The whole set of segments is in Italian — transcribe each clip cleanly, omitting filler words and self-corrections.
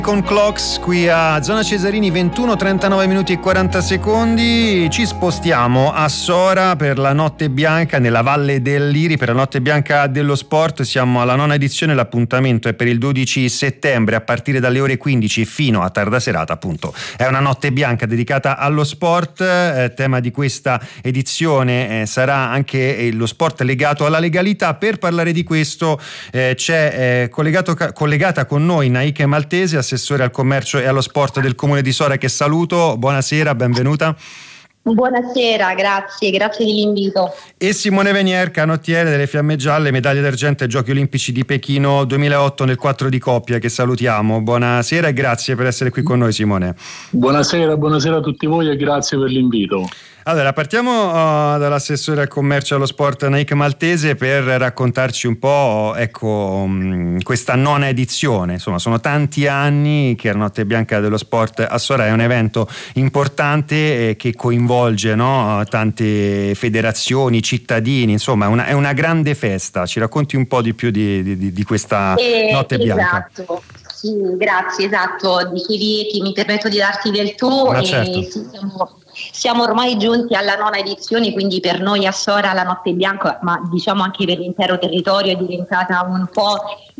Con Clocks qui a Zona Cesarini, 21:39 minuti e 40 secondi. Ci spostiamo a Sora per la Notte Bianca nella Valle del Liri, per la Notte Bianca dello Sport. Siamo alla 9ª edizione, l'appuntamento è per il 12 settembre a partire dalle ore 15 fino a tarda serata, appunto. È una Notte Bianca dedicata allo sport, tema di questa edizione sarà anche lo sport legato alla legalità. Per parlare di questo c'è collegata con noi Naike Maltese, assessore al commercio e allo sport del comune di Sora, che saluto. Buonasera, benvenuta. Buonasera, grazie dell'invito. E Simone Venier, canottiere delle Fiamme Gialle, medaglia d'argento ai Giochi Olimpici di Pechino 2008 nel 4 di coppia, che salutiamo. Buonasera e grazie per essere qui con noi, Simone. Buonasera a tutti voi e grazie per l'invito. Allora, partiamo dall'assessore al commercio e allo sport Naike Maltese per raccontarci un po', questa 9ª edizione. Insomma, sono tanti anni che la Notte Bianca dello Sport a Sora è un evento importante che coinvolge, no, tante federazioni, cittadini, insomma è una grande festa. Ci racconti un po' di più di questa Notte Bianca? Esatto. Sì, grazie, esatto. Dicevi, mi permetto di darti del tu. Certo. Siamo ormai giunti alla 9ª edizione, quindi per noi a Sora la Notte Bianca, ma diciamo anche per l'intero territorio, è diventata un po'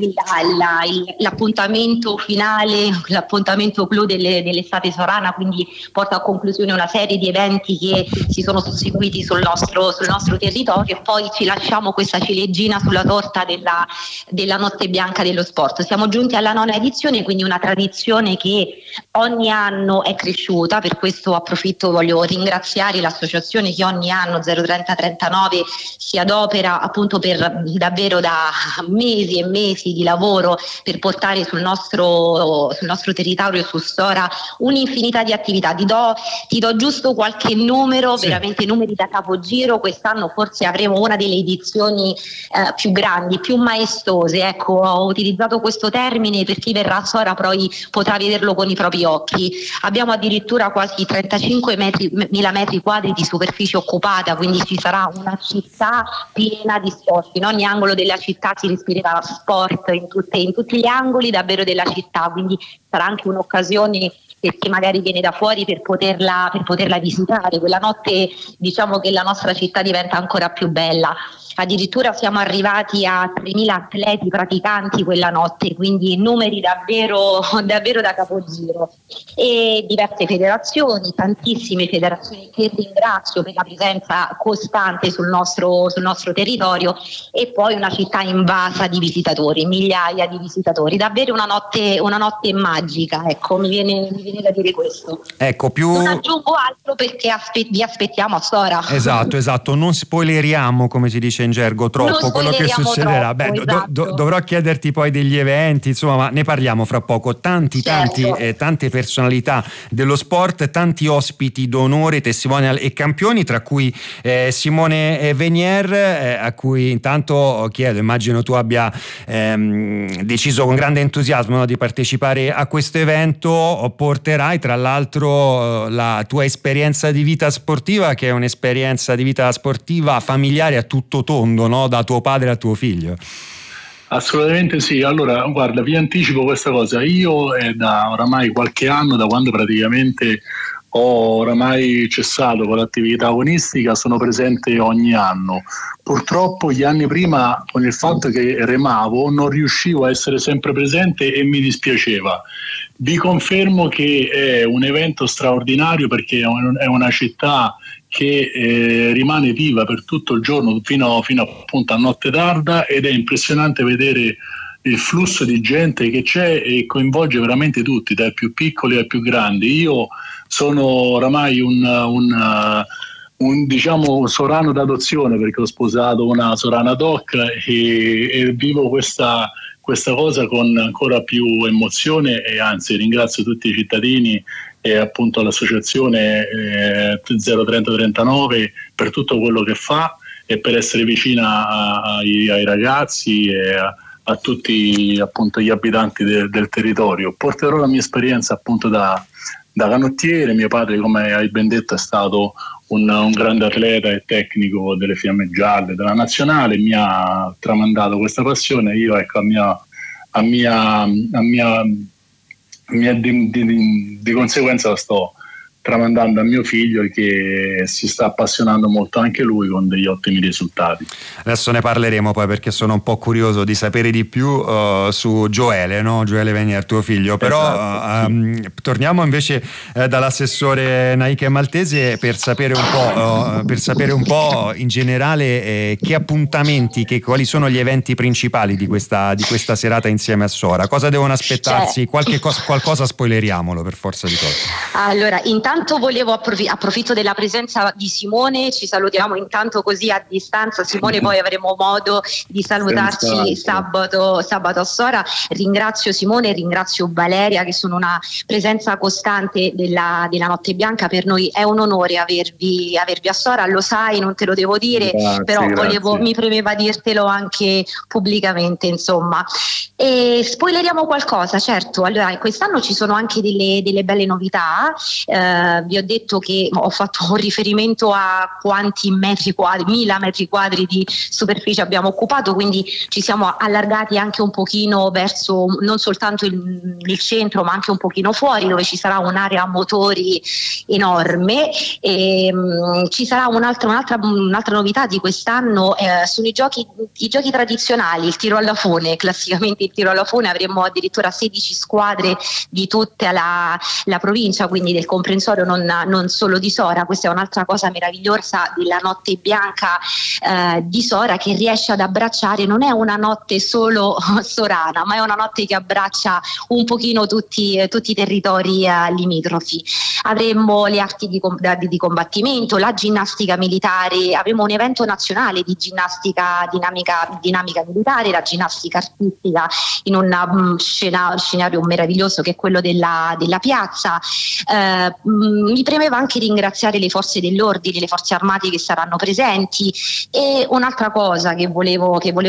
l'appuntamento finale, l'appuntamento clou dell'estate sorana, quindi porta a conclusione una serie di eventi che si sono susseguiti sul nostro territorio, e poi ci lasciamo questa ciliegina sulla torta della Notte Bianca dello Sport. Siamo giunti alla 9ª edizione, quindi una tradizione che ogni anno è cresciuta. Per questo voglio ringraziare l'associazione che ogni anno 03039 si adopera appunto per davvero da mesi e mesi di lavoro per portare sul nostro territorio, su Sora, un'infinità di attività. Ti do giusto qualche numero, sì. Veramente numeri da capogiro. Quest'anno forse avremo una delle edizioni più grandi, più maestose. Ecco, ho utilizzato questo termine per chi verrà a Sora poi potrà vederlo con i propri occhi. Abbiamo addirittura quasi 35.000 metri quadri di superficie occupata, quindi ci sarà una città piena di sport. In ogni angolo della città si respirerà sport, in tutti gli angoli davvero della città, quindi sarà anche un'occasione per chi magari viene da fuori per poterla visitare. Quella notte diciamo che la nostra città diventa ancora più bella. Addirittura siamo arrivati a 3.000 atleti praticanti quella notte, quindi numeri davvero da capogiro, e diverse federazioni, tantissime federazioni che ringrazio per la presenza costante sul nostro territorio, e poi una città invasa di visitatori, migliaia di visitatori, davvero una notte magica, ecco, mi viene da dire questo. Ecco, non aggiungo altro perché vi aspettiamo a Sora. Esatto, non spoileriamo, come si dice in gergo, troppo quello che succederà. Dovrò chiederti poi degli eventi, insomma, ma ne parliamo fra poco. Tante personalità dello sport, tanti ospiti d'onore, testimonial e campioni, tra cui Simone Venier, a cui intanto chiedo, immagino tu abbia deciso con grande entusiasmo, no, di partecipare a questo evento. Porterai tra l'altro la tua esperienza di vita sportiva, che è un'esperienza di vita sportiva familiare a tutto tondo, no? Da tuo padre a tuo figlio. Assolutamente sì. Allora, guarda, vi anticipo questa cosa. Io da oramai qualche anno, da quando praticamente ho oramai cessato con l'attività agonistica, sono presente ogni anno. Purtroppo gli anni prima, con il fatto che remavo, non riuscivo a essere sempre presente e mi dispiaceva. Vi confermo che è un evento straordinario, perché è una città che rimane viva per tutto il giorno fino appunto a notte tarda, ed è impressionante vedere il flusso di gente che c'è e coinvolge veramente tutti, dai più piccoli ai più grandi. Io sono oramai un diciamo sorano d'adozione, perché ho sposato una sorana doc e vivo questa cosa con ancora più emozione, e anzi ringrazio tutti i cittadini e appunto l'associazione 03039 per tutto quello che fa e per essere vicina ai ragazzi e a tutti appunto gli abitanti del territorio. Porterò la mia esperienza appunto da canottiere. Mio padre, come hai ben detto, è stato un grande atleta e tecnico delle Fiamme Gialle, della nazionale. Mi ha tramandato questa passione. Io, ecco, a mia di conseguenza la sto tramandando a mio figlio, che si sta appassionando molto anche lui, con degli ottimi risultati. Adesso ne parleremo poi, perché sono un po' curioso di sapere di più su Gioele, no? Gioele Venier, tuo figlio. Però sì. Torniamo invece dall'assessore Naiche Maltese per sapere un po' in generale che appuntamenti, quali sono gli eventi principali di questa serata insieme a Sora. Cosa devono aspettarsi? Qualcosa spoileriamolo per forza di cose. Allora, intanto volevo approfitto della presenza di Simone, ci salutiamo intanto così a distanza. Simone, poi avremo modo di salutarci sabato a Sora. Ringrazio Simone e ringrazio Valeria, che sono una presenza costante della Notte Bianca. Per noi è un onore avervi a Sora, lo sai, non te lo devo dire, però mi premeva dirtelo anche pubblicamente, insomma. E spoileriamo qualcosa, certo. Allora, quest'anno ci sono anche delle belle novità. Vi ho detto che ho fatto un riferimento a quanti metri quadri, 1000 metri quadri di superficie abbiamo occupato, quindi ci siamo allargati anche un pochino verso non soltanto il centro, ma anche un pochino fuori, dove ci sarà un'area motori enorme. E ci sarà un'altra novità di quest'anno, sono i giochi tradizionali, il tiro alla fune. Classicamente il tiro alla fune avremo addirittura 16 squadre di tutta la provincia, quindi del comprensorio non solo di Sora. Questa è un'altra cosa meravigliosa della Notte Bianca di Sora, che riesce ad abbracciare, non è una notte solo sorana, ma è una notte che abbraccia un pochino tutti i territori limitrofi. Avremo le arti di combattimento, la ginnastica militare, avremo un evento nazionale di ginnastica dinamica militare, la ginnastica artistica in un scenario meraviglioso che è quello della piazza. Mi premeva anche ringraziare le forze dell'ordine, le forze armate che saranno presenti. E un'altra cosa che volevo